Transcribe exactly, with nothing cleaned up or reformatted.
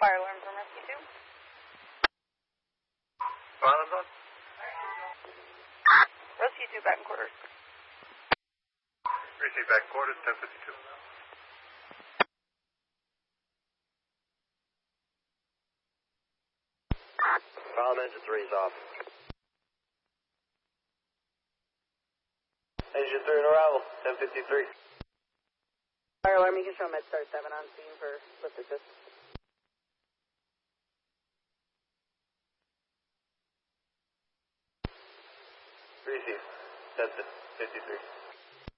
Fire alarm from Rescue two. Fire alarm on? Rescue two, back in quarters. Receive back in quarters, ten fifty-two. Column engine three is off. Engine three in arrival, ten fifty-three. Fire alarm, you can show med star seven on scene for lift assist.